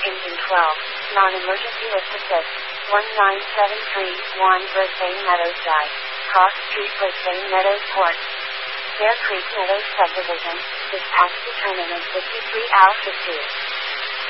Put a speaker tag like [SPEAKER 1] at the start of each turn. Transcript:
[SPEAKER 1] Engine 12. Non-emergency lift assist. 19731 Brisbane Meadows Drive. Cross Street, Brisbane Meadows Port. Bear Creek Meadows Subdivision. Dispatch determinant 53 Alpha 2.